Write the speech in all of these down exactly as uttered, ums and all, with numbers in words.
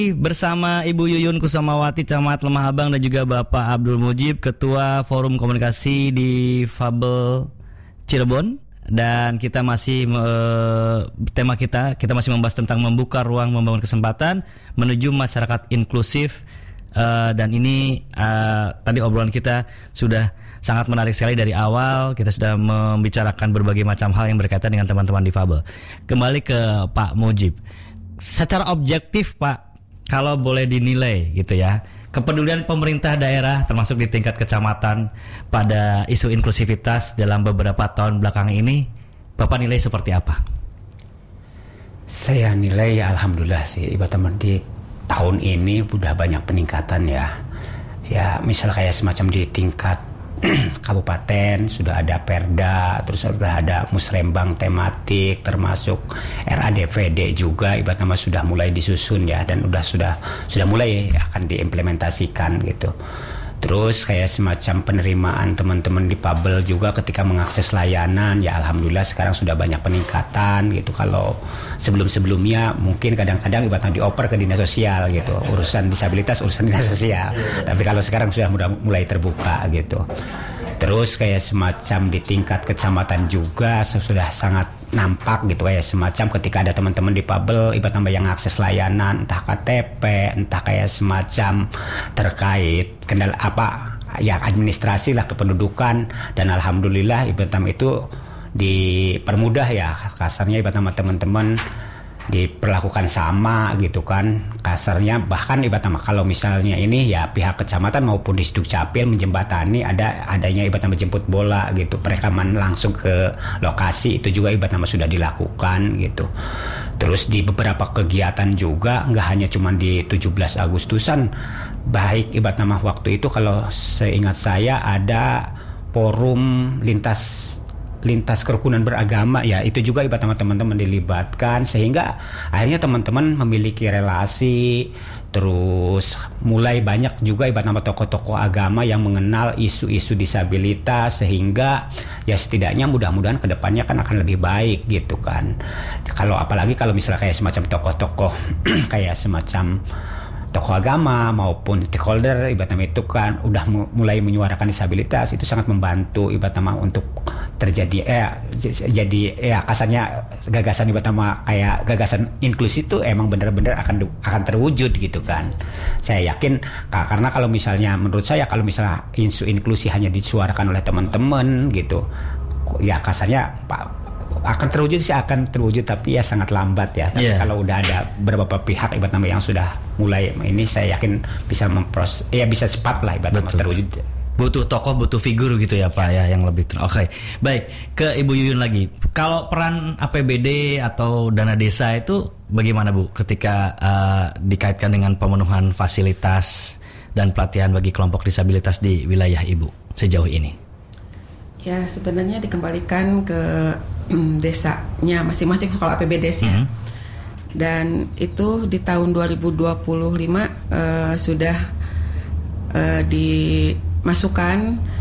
Bersama Ibu Yuyun Kusamawati, Camat Lemah Abang, dan juga Bapak Abdul Mujib, Ketua Forum Komunikasi Difabel Cirebon. Dan kita masih uh, tema kita kita masih membahas tentang membuka ruang membangun kesempatan menuju masyarakat inklusif. Uh, dan ini uh, tadi obrolan kita sudah sangat menarik sekali dari awal. Kita sudah membicarakan berbagai macam hal yang berkaitan dengan teman-teman difabel. Kembali ke Pak Mujib. Secara objektif Pak, kalau boleh dinilai gitu ya, kepedulian pemerintah daerah termasuk di tingkat kecamatan pada isu inklusivitas dalam beberapa tahun belakang ini, Bapak nilai seperti apa? Saya nilai ya alhamdulillah sih, teman di tahun ini udah banyak peningkatan ya. Ya misal kayak semacam di tingkat kabupaten sudah ada perda, terus sudah ada musrembang tematik, termasuk R A D V D juga ibarat nama sudah mulai disusun ya, dan udah sudah sudah mulai akan diimplementasikan gitu. Terus kayak semacam penerimaan teman-teman difabel juga ketika mengakses layanan ya alhamdulillah sekarang sudah banyak peningkatan gitu. Kalau sebelum-sebelumnya mungkin kadang-kadang ibaratnya dioper ke dinas sosial gitu, urusan disabilitas urusan dinas sosial. Tapi kalau sekarang sudah mulai terbuka gitu. Terus kayak semacam di tingkat kecamatan juga sudah sangat nampak gitu, kayak semacam ketika ada teman-teman difabel ibarat tambah yang akses layanan entah K T P, entah kayak semacam terkait kendala apa ya administrasi lah kependudukan, dan alhamdulillah ibarat tambah itu dipermudah ya, kasarnya ibarat tambah teman-teman diperlakukan sama gitu kan, kasarnya bahkan ibarat nama kalau misalnya ini ya pihak kecamatan maupun di Dukcapil menjembatani ada adanya ibarat nama jemput bola gitu, perekaman langsung ke lokasi itu juga ibarat nama sudah dilakukan gitu. Terus di beberapa kegiatan juga nggak hanya cuma di tujuh belas Agustusan, baik ibarat nama waktu itu kalau seingat saya ada forum lintas lintas kerukunan beragama ya, itu juga ibarat teman-teman dilibatkan sehingga akhirnya teman-teman memiliki relasi, terus mulai banyak juga ibarat nama tokoh-tokoh agama yang mengenal isu-isu disabilitas, sehingga ya setidaknya mudah-mudahan kedepannya kan akan lebih baik gitu kan. Kalau apalagi kalau misalnya kayak semacam tokoh-tokoh kayak semacam tokoh agama maupun stakeholder ibarat nama itu kan udah mulai menyuarakan disabilitas, itu sangat membantu ibarat nama untuk terjadi eh jadi ya kasarnya gagasan ibarat nama kayak gagasan inklusi itu emang benar-benar akan akan terwujud gitu kan. Saya yakin karena kalau misalnya menurut saya kalau misalnya isu inklusi hanya disuarakan oleh teman-teman gitu ya kasarnya Pak akan terwujud sih akan terwujud tapi ya sangat lambat ya. Tapi yeah. Kalau udah ada beberapa pihak ibarat nama yang sudah mulai ini, saya yakin bisa mempros ya bisa cepat lah ibarat nama terwujud. Butuh tokoh, butuh figur gitu ya Pak ya, ya yang lebih ter- Oke, okay. Baik, ke Ibu Yuyun lagi. Kalau peran A P B D atau dana desa itu bagaimana Bu ketika uh, dikaitkan dengan pemenuhan fasilitas dan pelatihan bagi kelompok disabilitas di wilayah Ibu sejauh ini? Ya sebenarnya dikembalikan ke mm, desanya masing-masing kalau A P B D sih ya. Mm-hmm. Dan itu di tahun dua ribu dua puluh lima uh, sudah uh, dimasukkan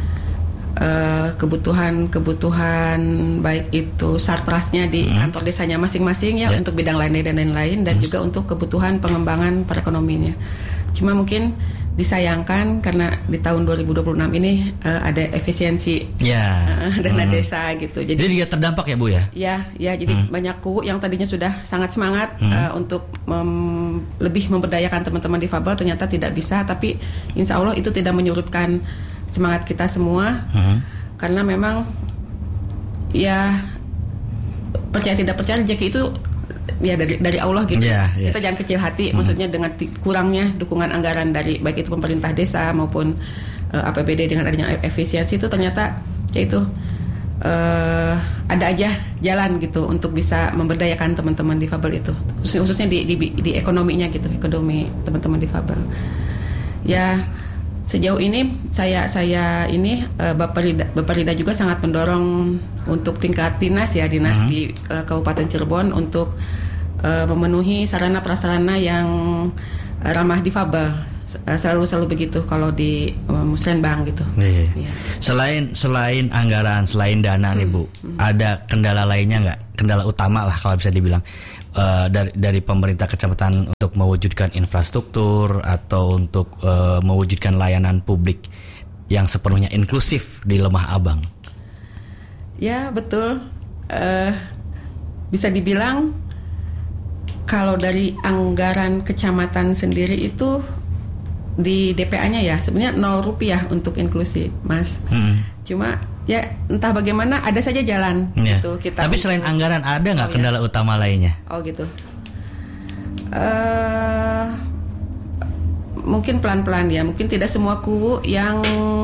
uh, kebutuhan-kebutuhan baik itu sarprasnya di mm-hmm. kantor desanya masing-masing ya yeah. untuk bidang lain dan lain-lain dan mm-hmm. juga untuk kebutuhan pengembangan perekonomiannya. Cuma mungkin disayangkan karena di tahun dua ribu dua puluh enam ini uh, ada efisiensi ya. uh, dana hmm. desa gitu. Jadi, jadi dia terdampak ya Bu ya? Ya, ya jadi hmm. banyak kubu yang tadinya sudah sangat semangat hmm. uh, untuk mem- lebih memberdayakan teman-teman difabel ternyata tidak bisa, tapi insya Allah itu tidak menyurutkan semangat kita semua hmm. karena memang ya percaya tidak percaya rezeki itu ya dari dari Allah gitu. Yeah, yeah. Kita jangan kecil hati, hmm. maksudnya dengan t- kurangnya dukungan anggaran dari baik itu pemerintah desa maupun uh, A P B D dengan adanya efisiensi itu ternyata yaitu uh, ada aja jalan gitu untuk bisa memberdayakan teman-teman difabel itu. Khususnya di, di di ekonominya gitu, ekonomi teman-teman difabel. Ya sejauh ini saya saya ini uh, Bapak Rida, Bapak Rida juga sangat mendorong untuk tingkat dinas ya dinas hmm. di uh, Kabupaten Cirebon untuk uh, memenuhi sarana prasarana yang uh, ramah difabel. Uh, selalu selalu begitu kalau di uh, Musrenbang gitu. Iya. Ya. Selain selain anggaran, selain dana hmm. nih Bu, hmm. ada kendala lainnya nggak? Kendala utama lah kalau bisa dibilang uh, dari dari pemerintah kecamatan untuk mewujudkan infrastruktur atau untuk uh, mewujudkan layanan publik yang sepenuhnya inklusif di Lemah Abang? Ya betul, uh, bisa dibilang kalau dari anggaran kecamatan sendiri itu di D P A-nya ya sebenarnya nol rupiah untuk inklusi, Mas. Hmm. Cuma ya entah bagaimana ada saja jalan ya. Gitu kita. Tapi selain anggaran ada nggak oh, kendala ya? utama lainnya? Oh gitu. Uh, mungkin pelan-pelan ya. Mungkin tidak semua kuwu yang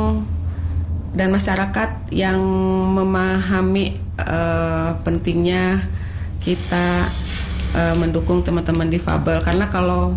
dan masyarakat yang memahami uh, pentingnya kita uh, mendukung teman-teman difabel, karena kalau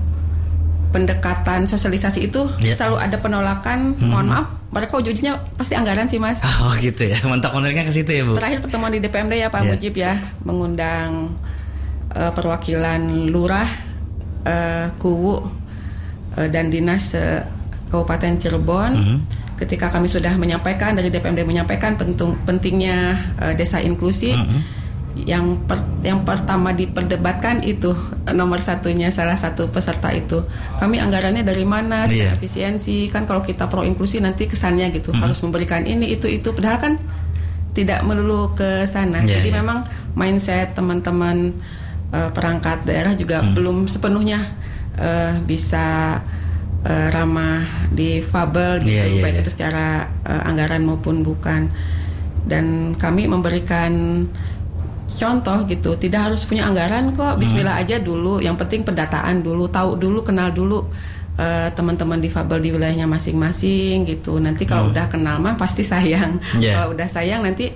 pendekatan sosialisasi itu yeah. selalu ada penolakan. Hmm. Mohon maaf, mereka ujungnya pasti anggaran sih, Mas. Oh gitu ya, mentok-mentoknya ke situ ya, Bu. Terakhir pertemuan di D P M D ya Pak yeah. Mujib ya, mengundang uh, perwakilan lurah, uh, kuwu uh, dan dinas uh, Kabupaten Cirebon. Hmm. Ketika kami sudah menyampaikan, dari D P M D menyampaikan pentung, pentingnya uh, desa inklusi. Hmm. Yang per, yang pertama diperdebatkan itu nomor satunya, salah satu peserta itu, kami anggarannya dari mana, secara yeah. efisiensi. Kan kalau kita pro inklusi nanti kesannya gitu mm-hmm. harus memberikan ini itu itu padahal kan tidak melulu ke sana. yeah, Jadi yeah. memang mindset teman-teman uh, perangkat daerah juga mm. belum sepenuhnya uh, bisa uh, ramah difabel gitu, yeah, yeah, baik yeah. itu secara uh, anggaran maupun bukan. Dan kami memberikan contoh gitu, tidak harus punya anggaran kok, bismillah hmm. aja dulu, yang penting pendataan dulu, tahu dulu, kenal dulu uh, teman-teman difabel di wilayahnya masing-masing gitu. Nanti kalau hmm. udah kenal mah pasti sayang. Yeah. Kalau udah sayang nanti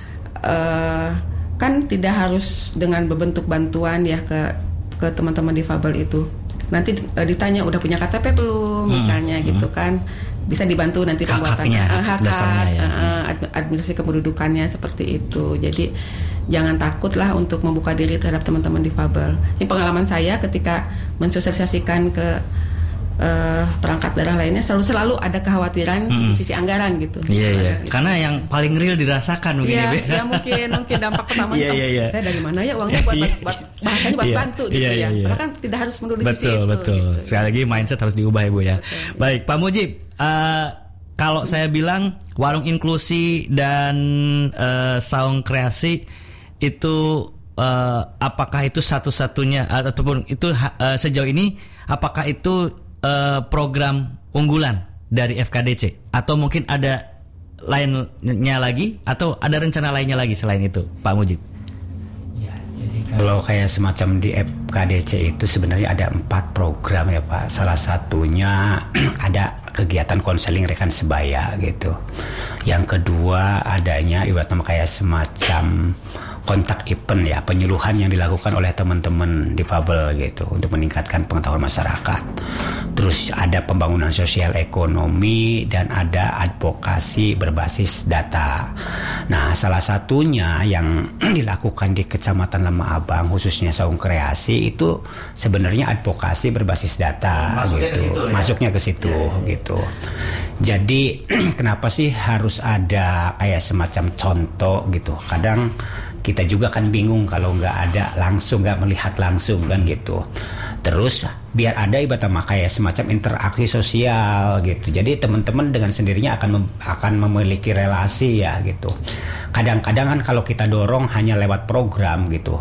uh, kan tidak harus dengan berbentuk bantuan ya ke ke teman-teman difabel itu. Nanti uh, ditanya udah punya K T P belum, hmm. misalnya hmm. gitu kan. Bisa dibantu nanti pembuatannya, hak hak ya. administrasi kependudukannya seperti itu. Jadi jangan takut lah untuk membuka diri terhadap teman-teman difabel. Ini pengalaman saya ketika mensosialisasikan ke uh, perangkat daerah lainnya, selalu selalu ada kekhawatiran hmm. di sisi anggaran gitu. Iya iya. Gitu. Karena yang paling real dirasakan mungkin. Iya ya, mungkin mungkin dampak pertama yeah, yeah, yeah. saya dari mana ya uangnya buat, buat, buat bahasanya buat yeah. bantu gitu yeah, ya. Yeah, yeah. Karena kan tidak harus menurut betul, sisi itu. Betul betul. Gitu. Sekali lagi mindset harus diubah ya Bu ya. Betul, baik ya. Pak Mujib. Uh, kalau saya bilang warung inklusi dan uh, saung kreasi itu uh, apakah itu satu-satunya ataupun itu uh, sejauh ini apakah itu uh, program unggulan dari F K D C atau mungkin ada lainnya lagi atau ada rencana lainnya lagi selain itu, Pak Mujib? Ya, jadi kalau kayak semacam di F K D C itu sebenarnya ada empat program ya Pak. Salah satunya ada kegiatan konseling rekan sebaya gitu. Yang kedua adanya ibarat nama kayak semacam kontak event ya, penyuluhan yang dilakukan oleh teman-teman difabel gitu untuk meningkatkan pengetahuan masyarakat. Terus ada pembangunan sosial ekonomi dan ada advokasi berbasis data. Nah, salah satunya yang dilakukan di Kecamatan Lemah Abang khususnya Saung Kreasi itu sebenarnya advokasi berbasis data. Masuknya gitu. Ke situ, ya? Masuknya ke situ ya, gitu. Jadi kenapa sih harus ada kayak semacam contoh gitu? Kadang kita juga kan bingung kalau nggak ada langsung, nggak melihat langsung kan gitu. Terus biar ada ibarat kayak semacam interaksi sosial gitu. Jadi teman-teman dengan sendirinya akan mem- akan memiliki relasi ya gitu. Kadang-kadang kan kalau kita dorong hanya lewat program gitu.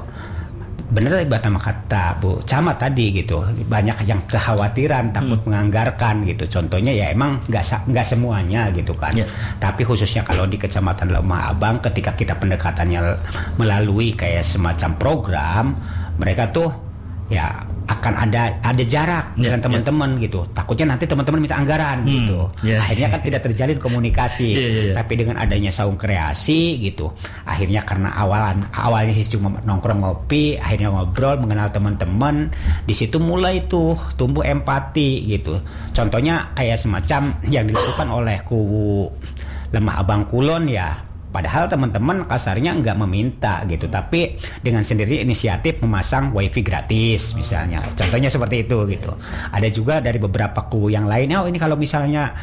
Bener ibarat sama kata Bu Camat tadi gitu, banyak yang kekhawatiran takut hmm. menganggarkan gitu. Contohnya ya emang nggak nggak semuanya gitu kan. Yeah. Tapi khususnya kalau di Kecamatan Lemah Abang, ketika kita pendekatannya melalui kayak semacam program, mereka tuh ya akan ada ada jarak yeah, dengan teman-teman yeah. gitu. Takutnya nanti teman-teman minta anggaran hmm, gitu. Yeah. Akhirnya kan tidak terjalin komunikasi. yeah, yeah, yeah. Tapi dengan adanya Saung Kreasi gitu, akhirnya karena awalan awalnya sih cuma nongkrong ngopi, akhirnya ngobrol, mengenal teman-teman. Di situ mulai tuh tumbuh empati gitu. Contohnya kayak semacam yang dilakukan oleh kubu Lemah Abang Kulon ya. Padahal teman-teman kasarnya nggak meminta gitu, tapi dengan sendiri inisiatif memasang wifi gratis misalnya. Contohnya seperti itu gitu. Ada juga dari beberapa kubu yang lainnya, oh ini kalau misalnya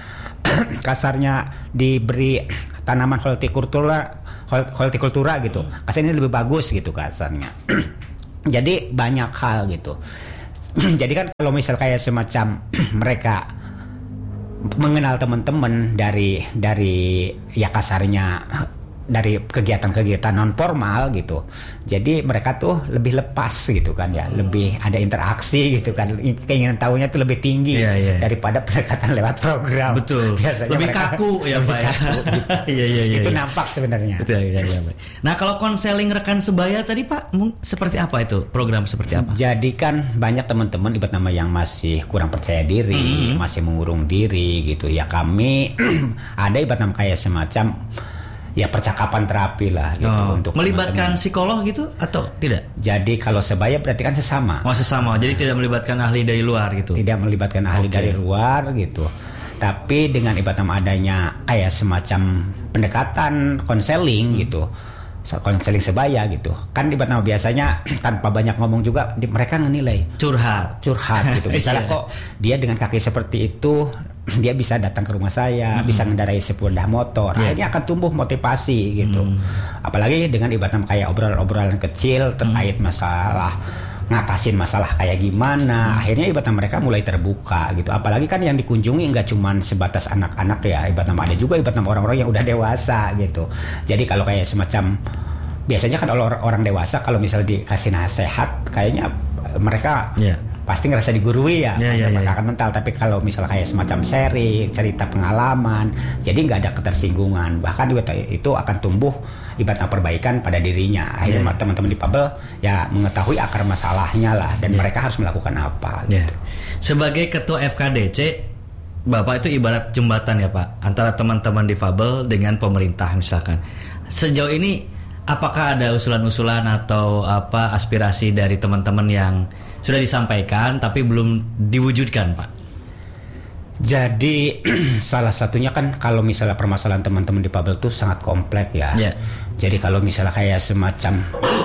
kasarnya diberi tanaman hortikultura, hortikultura gitu, kasarnya ini lebih bagus gitu kasarnya. Jadi banyak hal gitu. Jadi kan kalau misal kayak semacam mereka mengenal teman-teman dari dari ya kasarnya dari kegiatan-kegiatan non formal gitu, jadi mereka tuh lebih lepas gitu kan ya, hmm. lebih ada interaksi gitu kan, keinginan tahunya tuh lebih tinggi yeah, yeah. daripada pendekatan lewat program. Betul. Biasanya lebih mereka, kaku ya Pak ya. Iya iya iya. Itu ya. nampak sebenarnya. Betul ya, ya, ya. Nah kalau konseling rekan sebaya tadi Pak, seperti apa itu program seperti apa? Jadi kan banyak teman-teman ibarat nama yang masih kurang percaya diri, hmm. masih mengurung diri gitu ya, kami ada ibarat nama kayak semacam ya percakapan terapi lah gitu oh, untuk melibatkan teman-teman. Psikolog gitu atau tidak? Jadi kalau sebaya berarti kan sesama. Oh sesama, jadi tidak melibatkan ahli dari luar gitu? Tidak melibatkan ahli okay. dari luar gitu. Tapi dengan ibarat adanya kayak semacam pendekatan konseling hmm. gitu, konseling sebaya gitu. Kan ibarat biasanya tanpa banyak ngomong juga mereka menilai. Curhat. Curhat gitu. Misalnya kok dia dengan kaki seperti itu dia bisa datang ke rumah saya, mm-hmm. bisa mengendarai sepeda motor. Yeah. Akhirnya akan tumbuh motivasi gitu. Mm. Apalagi dengan ibaratnya kayak obrolan-obrolan kecil terkait mm. masalah ngatasin masalah kayak gimana. Mm. Akhirnya ibaratnya mereka mulai terbuka gitu. Apalagi kan yang dikunjungi nggak cuma sebatas anak-anak ya. Ibaratnya ada juga ibaratnya orang-orang yang udah dewasa gitu. Jadi kalau kayak semacam biasanya kan orang, orang dewasa kalau misalnya dikasih nasihat kayaknya mereka yeah. pasti ngerasa digurui ya, yeah, yeah, yeah. akan mental. Tapi kalau misalnya kayak semacam seri cerita pengalaman, jadi nggak ada ketersinggungan, bahkan itu akan tumbuh ibaratnya perbaikan pada dirinya. Akhirnya yeah. teman-teman difabel ya mengetahui akar masalahnya lah, dan yeah. mereka harus melakukan apa. Yeah. Gitu. Sebagai ketua F K D C, Bapak itu ibarat jembatan ya Pak antara teman-teman difabel dengan pemerintah misalkan. Sejauh ini apakah ada usulan-usulan atau apa aspirasi dari teman-teman yang sudah disampaikan tapi belum diwujudkan Pak? Jadi salah satunya kan kalau misalnya permasalahan teman-teman difabel itu sangat kompleks ya. Yeah. Jadi kalau misalnya kayak semacam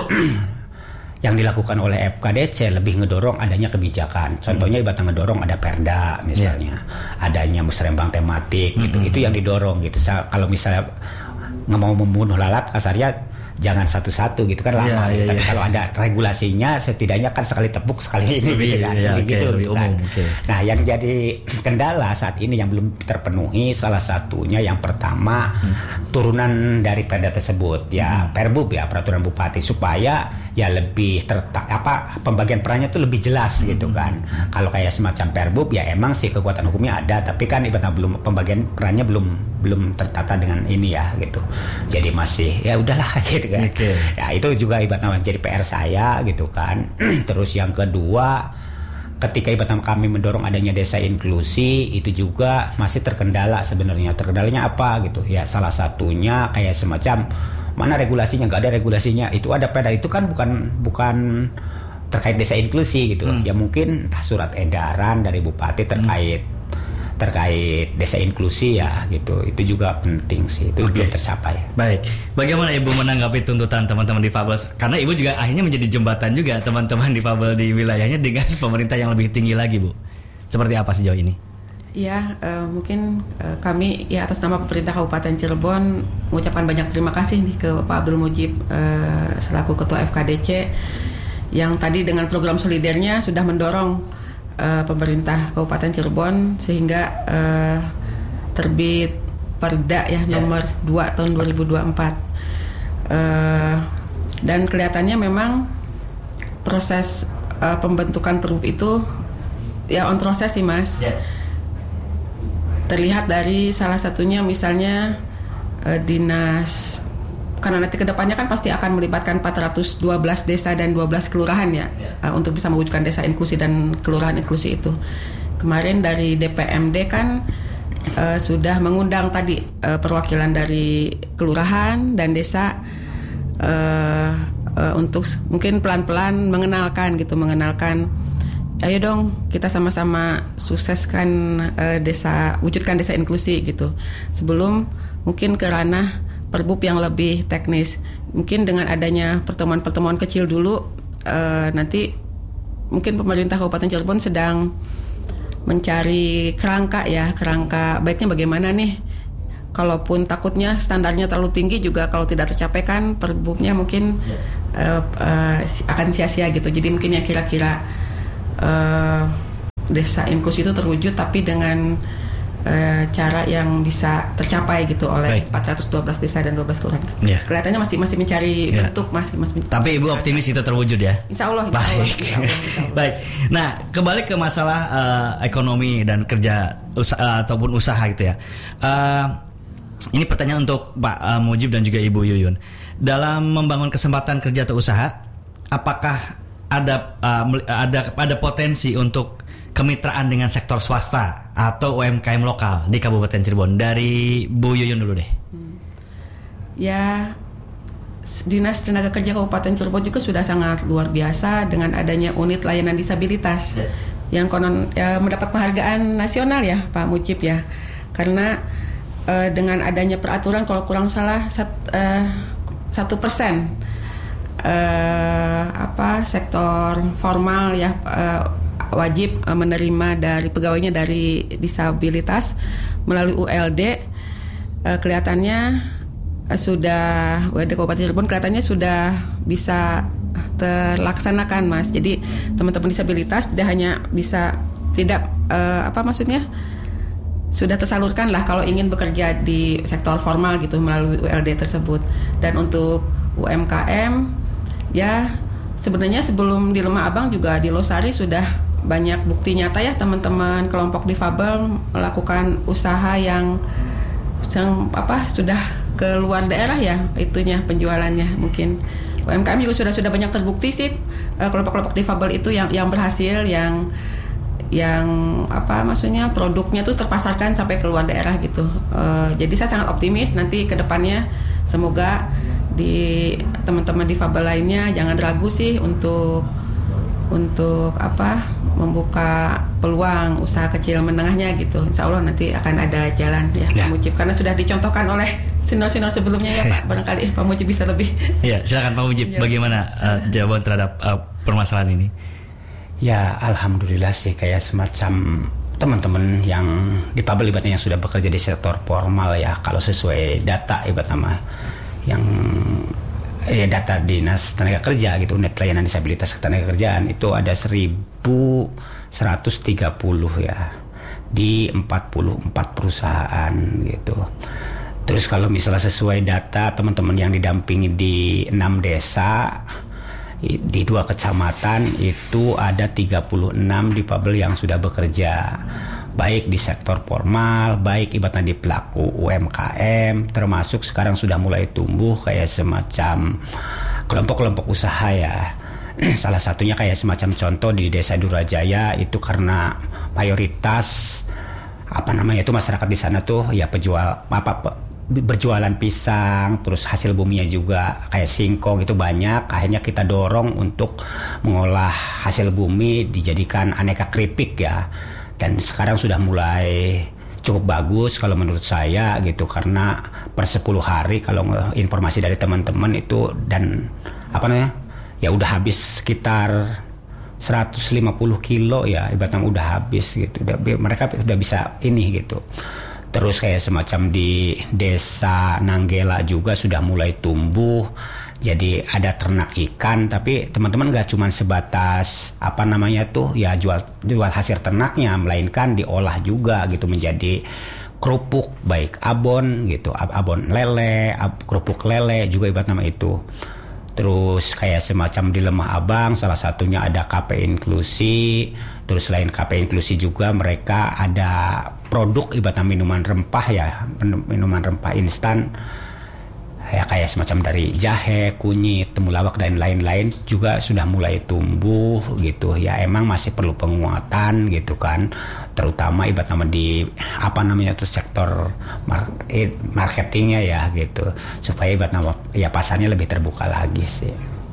yang dilakukan oleh F K D C lebih ngedorong adanya kebijakan. Contohnya ibaratnya ngedorong ada perda misalnya, yeah. adanya musrembang tematik gitu. Mm-hmm. Itu yang didorong gitu. Kalau misalnya nggak mau membunuh lalat kasarnya jangan satu-satu gitu kan lama. Yeah, yeah, Tapi yeah. kalau ada regulasinya setidaknya kan sekali tepuk sekali ini lebih, gitu kan. Yeah, okay, gitu, lebih kan. umum, okay. Nah yang jadi kendala saat ini yang belum terpenuhi salah satunya yang pertama hmm. turunan dari perda tersebut ya, hmm. Perbub ya, peraturan bupati, supaya ya lebih tertak apa pembagian perannya tuh lebih jelas hmm. gitu kan. Kalau kayak semacam Perbub ya emang sih kekuatan hukumnya ada, tapi kan ibaratnya belum pembagian perannya belum belum tertata dengan ini ya gitu. Jadi masih ya udahlah gitu kan. Okay. Ya itu juga ibaratnya jadi P R saya gitu kan. Terus yang kedua, ketika ibaratnya kami mendorong adanya desa inklusi, itu juga masih terkendala sebenarnya. Terkendalanya apa gitu? Ya salah satunya kayak semacam mana regulasinya, nggak ada regulasinya. Itu ada perda itu kan bukan bukan terkait desa inklusi gitu. Hmm. Ya mungkin entah surat edaran dari bupati terkait hmm. terkait desa inklusi ya gitu. Itu juga penting sih, itu okay. belum tercapai. Baik, bagaimana Ibu menanggapi tuntutan teman-teman difabel? Karena Ibu juga akhirnya menjadi jembatan juga teman-teman difabel di wilayahnya dengan pemerintah yang lebih tinggi lagi, Bu. Seperti apa sejauh ini? Ya, uh, mungkin uh, kami ya atas nama pemerintah Kabupaten Cirebon mengucapkan banyak terima kasih nih ke Pak Abdul Mujib uh, selaku Ketua F K D C yang tadi dengan program solidernya sudah mendorong uh, pemerintah Kabupaten Cirebon sehingga uh, terbit Perda ya nomor dua tahun dua ribu dua puluh empat. Uh, dan kelihatannya memang proses uh, pembentukan Perbup itu ya on proses sih Mas. Yeah. Terlihat dari salah satunya misalnya uh, dinas, karena nanti kedepannya kan pasti akan melibatkan empat ratus dua belas desa dan dua belas kelurahan ya, uh, untuk bisa mewujudkan desa inklusi dan kelurahan inklusi itu. Kemarin dari D P M D kan uh, sudah mengundang tadi uh, perwakilan dari kelurahan dan desa uh, uh, untuk mungkin pelan-pelan mengenalkan gitu, mengenalkan ayo dong kita sama-sama sukseskan uh, desa, wujudkan desa inklusi gitu. Sebelum mungkin ke ranah Perbub yang lebih teknis. Mungkin dengan adanya pertemuan-pertemuan kecil dulu, uh, nanti mungkin pemerintah Kabupaten Cirebon sedang mencari kerangka ya, kerangka baiknya bagaimana nih. Kalaupun takutnya standarnya terlalu tinggi juga kalau tidak tercapai kan Perbubnya mungkin uh, uh, akan sia-sia gitu. Jadi mungkin ya kira-kira uh, desa inklusi itu terwujud tapi dengan uh, cara yang bisa tercapai gitu oleh Baik. empat ratus dua belas desa dan dua belas kelurahan. Yeah. Kelihatannya masih masih mencari yeah. bentuk masih masih. Tapi Ibu optimis itu terwujud ya? Insya Allah. Insya Baik. Allah, insya Allah, insya Allah. Baik. Nah, kembali ke masalah uh, ekonomi dan kerja usaha, uh, ataupun usaha gitu ya. Uh, Ini pertanyaan untuk Pak uh, Mujib dan juga Ibu Yuyun. Dalam membangun kesempatan kerja atau usaha, apakah ada uh, ada ada potensi untuk kemitraan dengan sektor swasta atau U M K M lokal di Kabupaten Cirebon? Dari Bu Yuyun dulu deh. Hmm. Ya, Dinas Tenaga Kerja Kabupaten Cirebon juga sudah sangat luar biasa dengan adanya unit layanan disabilitas yeah. yang konon ya, mendapat penghargaan nasional ya Pak Mujib ya, karena Uh, dengan adanya peraturan kalau kurang salah sat, uh, satu persen uh, apa sektor formal ya uh, wajib uh, menerima dari pegawainya dari disabilitas melalui U L D uh, kelihatannya uh, sudah U L D Kabupaten Cirebon kelihatannya sudah bisa terlaksanakan Mas. Jadi teman-teman disabilitas tidak hanya bisa tidak uh, apa maksudnya sudah tersalurkan lah kalau ingin bekerja di sektor formal gitu melalui U L D tersebut. Dan untuk U M K M ya sebenarnya sebelum di Lemah Abang juga di Losari sudah banyak bukti nyata ya teman-teman kelompok difabel melakukan usaha yang yang apa sudah ke luar daerah ya itunya penjualannya. Mungkin U M K M juga sudah sudah banyak terbukti sih kelompok-kelompok difabel itu yang yang berhasil yang yang apa maksudnya produknya tuh terpasarkan sampai ke luar daerah gitu. Uh, jadi saya sangat optimis nanti ke depannya semoga di teman-teman difabel lainnya jangan ragu sih untuk untuk apa membuka peluang usaha kecil menengahnya gitu. Insya Allah nanti akan ada jalan ya, ya. Pak Mujib karena sudah dicontohkan oleh senior-senior sebelumnya ya Pak. Barangkali Pak Mujib bisa lebih. Ya silakan Pak Mujib. Bagaimana uh, jawaban terhadap uh, permasalahan ini? Ya alhamdulillah sih kayak semacam teman-teman yang difabel ibaratnya yang sudah bekerja di sektor formal ya kalau sesuai data ibarat nama yang ya data Dinas Tenaga Kerja gitu unit layanan disabilitas ketenaga kerjaan itu ada seribu seratus tiga puluh ya di empat puluh empat perusahaan gitu. Terus kalau misalnya sesuai data teman-teman yang didampingi di enam desa di dua kecamatan itu ada tiga puluh enam difabel yang sudah bekerja baik di sektor formal, baik ibaratnya di pelaku U M K M, termasuk sekarang sudah mulai tumbuh kayak semacam kelompok-kelompok usaha ya. Salah satunya kayak semacam contoh di Desa Durajaya itu karena mayoritas apa namanya itu masyarakat di sana tuh ya penjual apa berjualan pisang, terus hasil buminya juga kayak singkong itu banyak. Akhirnya kita dorong untuk mengolah hasil bumi dijadikan aneka keripik ya. Dan sekarang sudah mulai cukup bagus kalau menurut saya gitu karena per sepuluh hari kalau informasi dari teman-teman itu dan apa namanya ya udah habis sekitar seratus lima puluh kilo ya ibaratnya udah habis gitu. Mereka sudah bisa ini gitu. Terus kayak semacam di Desa Nanggela juga sudah mulai tumbuh. Jadi ada ternak ikan, tapi teman-teman gak cuma sebatas apa namanya tuh ya jual jual hasil ternaknya, melainkan diolah juga gitu menjadi kerupuk baik abon gitu, abon lele, ab, kerupuk lele juga ibarat nama itu. Terus kayak semacam di Lemah Abang salah satunya ada K P Inklusi. Terus selain K P Inklusi juga mereka ada produk ibaratnya minuman rempah ya, minuman rempah instan ya kayak semacam dari jahe, kunyit, temulawak dan lain-lain juga sudah mulai tumbuh gitu ya. Emang masih perlu penguatan gitu kan, terutama ibarat nama di apa namanya tuh sektor marketingnya ya gitu supaya ibarat nama ya pasarnya lebih terbuka lagi sih.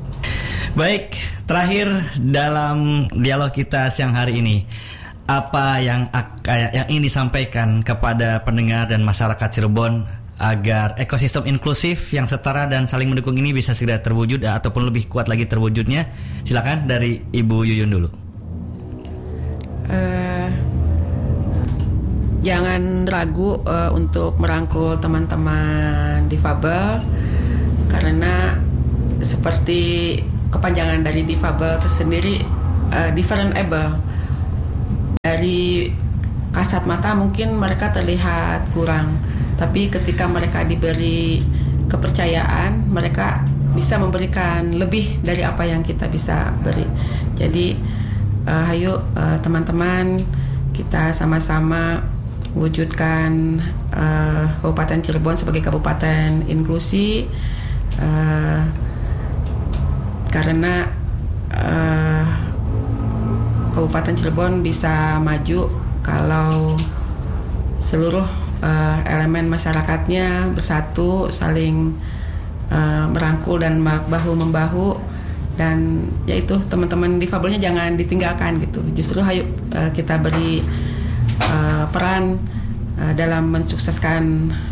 Baik, terakhir dalam dialog kita siang hari ini apa yang yang ingin disampaikan kepada pendengar dan masyarakat Cirebon agar ekosistem inklusif yang setara dan saling mendukung ini bisa segera terwujud ataupun lebih kuat lagi terwujudnya? Silakan dari Ibu Yuyun dulu. Uh, jangan ragu uh, untuk merangkul teman-teman difabel karena seperti kepanjangan dari difabel tersendiri, uh, different able. Dari kasat mata mungkin mereka terlihat kurang, tapi ketika mereka diberi kepercayaan, mereka bisa memberikan lebih dari apa yang kita bisa beri. Jadi uh, ayo uh, teman-teman, kita sama-sama wujudkan uh, Kabupaten Cirebon sebagai kabupaten inklusi, uh, karena uh, Kabupaten Cirebon bisa maju kalau seluruh uh, elemen masyarakatnya bersatu, saling uh, merangkul dan bahu-membahu, dan yaitu teman-teman difabelnya jangan ditinggalkan gitu. Justru ayo uh, kita beri uh, peran uh, dalam mensukseskan